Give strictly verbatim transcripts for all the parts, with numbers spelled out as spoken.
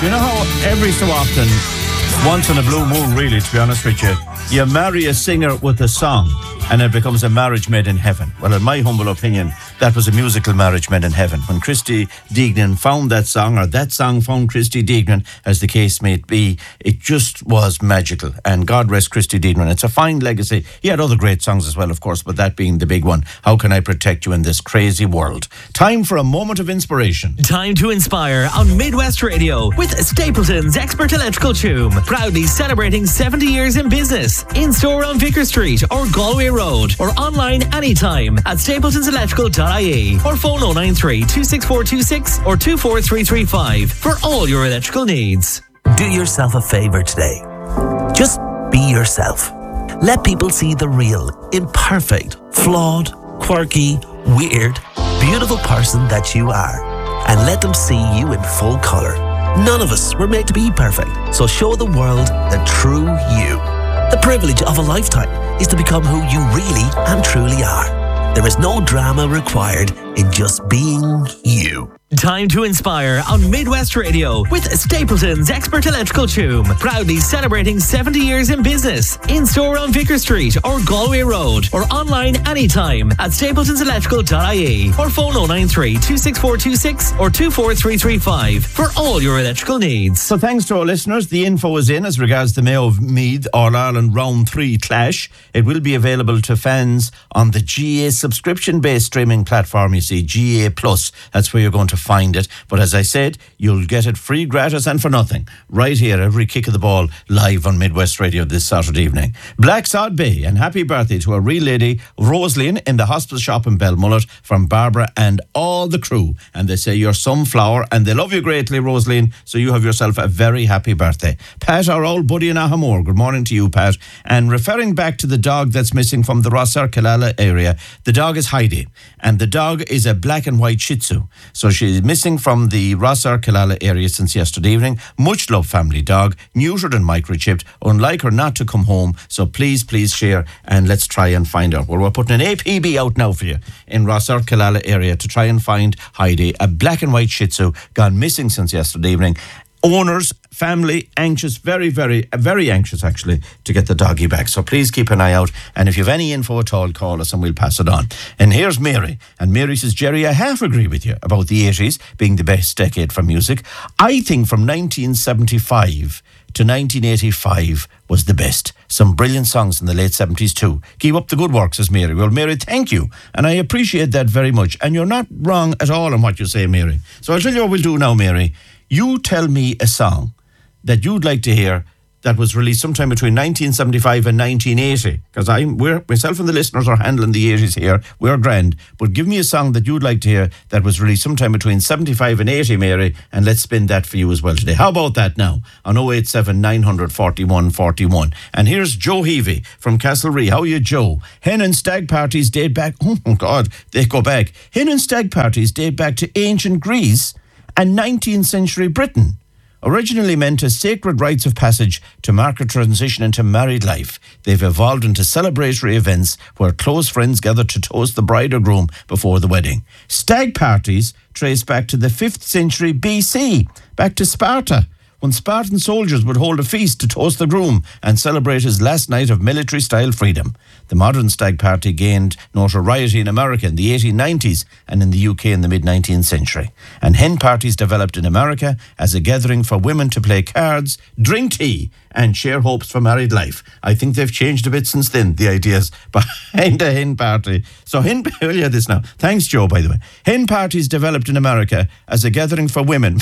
You know how every so often, once in a blue moon really, to be honest with you, you marry a singer with a song and it becomes a marriage made in heaven. Well, in my humble opinion, that was a musical marriage made in heaven. When Christy Deignan found that song, or that song found Christy Deignan, as the case may be, it just was magical. And God rest Christy Deignan. It's a fine legacy. He had other great songs as well, of course, but that being the big one. How can I protect you in this crazy world? Time for a moment of inspiration. Time to inspire on Midwest Radio with Stapleton's Expert Electrical Tune. Proudly celebrating seventy years in business. In store on Vicar Street or Galway Road, or online anytime at stapletons electrical dot I E, or phone oh nine three, two six four two six or two four three three five for all your electrical needs. Do yourself a favour today. Just be yourself. Let people see the real, imperfect, flawed, quirky, weird, beautiful person that you are, and let them see you in full colour. None of us were made to be perfect, so show the world the true you. The privilege of a lifetime is to become who you really and truly are. There is no drama required in just being you. Time to inspire on Midwest Radio with Stapleton's Expert Electrical Tune. Proudly celebrating seventy years in business. In store on Vicar Street or Galway Road, or online anytime at stapletons electrical dot I E, or phone oh nine three, two six four two six or two four three three five for all your electrical needs. So thanks to our listeners, the info is in as regards the Mayo of Meath All Ireland Round three Clash. It will be available to fans on the G A subscription-based streaming platform, you see, G A Plus. That's where you're going to find it. But as I said, you'll get it free, gratis and for nothing. Right here, every kick of the ball, live on Midwest Radio this Saturday evening. Black Sod Bay, and happy birthday to a real lady, Rosaline, in the hospital shop in Belmullet, from Barbara and all the crew. And they say you're sunflower, and they love you greatly, Rosaline, so you have yourself a very happy birthday. Pat, our old buddy in Ahamore, good morning to you, Pat. And referring back to the dog that's missing from the Rossar Killala area, the dog is Heidi, and the dog is a black and white Shih Tzu. So she's missing from the Rossar Killala area since yesterday evening. Much love, family dog, neutered and microchipped, unlike her not to come home. So please, please share and let's try and find out. Well, we're putting an A P B out now for you in Rossar Killala area to try and find Heidi, a black and white Shih Tzu gone missing since yesterday evening. Owners, family, anxious, very, very, very anxious actually to get the doggy back. So please keep an eye out. And if you have any info at all, call us and we'll pass it on. And here's Mary. And Mary says, Jerry, I half agree with you about the eighties being the best decade for music. I think from nineteen seventy-five to nineteen eighty-five was the best. Some brilliant songs in the late seventies too. Keep up the good work, says Mary. Well, Mary, thank you. And I appreciate that very much. And you're not wrong at all in what you say, Mary. So I'll tell you what we'll do now, Mary. You tell me a song that you'd like to hear that was released sometime between nineteen seventy-five and nineteen eighty. Because I'm, we're, myself and the listeners are handling the eighties here. We're grand. But give me a song that you'd like to hear that was released sometime between seventy-five and eighty, Mary, and let's spin that for you as well today. How about that now? On oh eight seven, nine four one, four one. And here's Joe Heavey from Castlerea. How are you, Joe? Hen and stag parties date back, oh God, they go back. Hen and stag parties date back to ancient Greece and nineteenth century Britain. Originally meant as sacred rites of passage to mark a transition into married life, they've evolved into celebratory events where close friends gather to toast the bride or groom before the wedding. Stag parties trace back to the fifth century B C, back to Sparta, when Spartan soldiers would hold a feast to toast the groom and celebrate his last night of military-style freedom. The modern stag party gained notoriety in America in the eighteen nineties and in the U K in the mid-nineteenth century. And hen parties developed in America as a gathering for women to play cards, drink tea, and share hopes for married life. I think they've changed a bit since then, the ideas behind a hen party. So hen, will you hear this now? Thanks, Joe, by the way. Hen parties developed in America as a gathering for women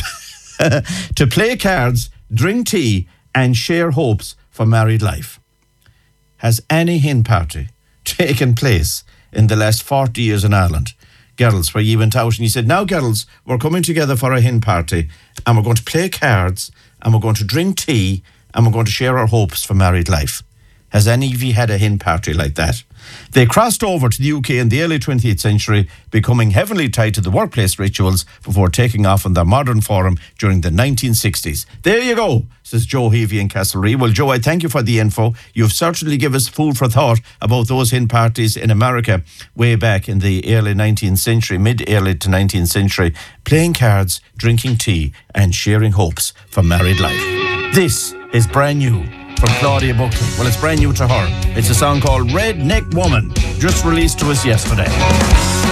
to play cards, drink tea, and share hopes for married life. Has any hen party taken place in the last forty years in Ireland? Girls, where you went out and you said, now girls, we're coming together for a hen party and we're going to play cards and we're going to drink tea and we're going to share our hopes for married life. Has any of you had a hen party like that? They crossed over to the U K in the early twentieth century, becoming heavily tied to the workplace rituals before taking off in their modern form during the nineteen sixties. There you go, says Joe Heavey in Castlereagh. Well, Joe, I thank you for the info. You've certainly given us food for thought about those hen parties in America way back in the early nineteenth century, mid-early to nineteenth century, playing cards, drinking tea and sharing hopes for married life. This is brand new from Claudia Buckley. Well, it's brand new to her. It's a song called Redneck Woman, just released to us yesterday.